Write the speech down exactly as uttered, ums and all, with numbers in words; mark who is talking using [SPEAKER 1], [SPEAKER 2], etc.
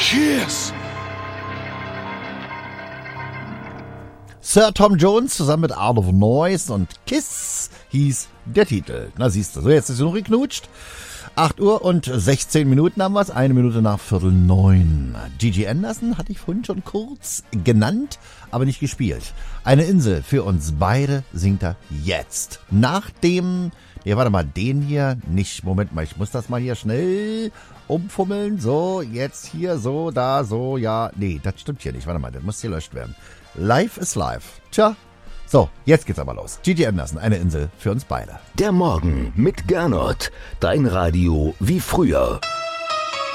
[SPEAKER 1] Cheers!
[SPEAKER 2] Sir Tom Jones zusammen mit Art of Noise und Kiss hieß der Titel. Na siehst du, so jetzt ist genug geknutscht. acht Uhr und sechzehn Minuten haben wir es, eine Minute nach Viertel neun. Gigi Anderson hatte ich vorhin schon kurz genannt, aber nicht gespielt. Eine Insel für uns beide singt er jetzt. Nach dem, ja warte mal, den hier, nicht, Moment mal, ich muss das mal hier schnell umfummeln. So, jetzt hier, so, da, so, ja, nee, das stimmt hier nicht, warte mal, das muss hier gelöscht werden. Life is life. Tja, so, jetzt geht's aber los. Gigi Anderson, eine Insel für uns beide.
[SPEAKER 3] Der Morgen mit Gernot. Dein Radio wie früher.